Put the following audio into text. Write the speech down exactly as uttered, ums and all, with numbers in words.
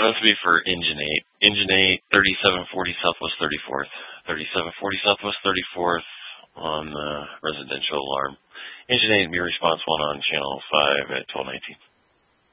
must be for engine eight. Engine eight, thirty-seven forty Southwest thirty-fourth. thirty-seven forty Southwest thirty-fourth on the residential alarm. Engine eight, be response one on channel five at twelve nineteen.